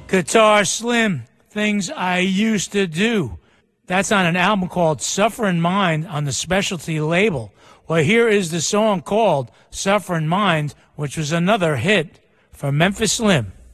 Guitar Slim, Things I Used to Do. That's on an album called Suffering Mind on the Specialty label. Well, here is the song called Suffering Mind, which was another hit for Memphis Slim.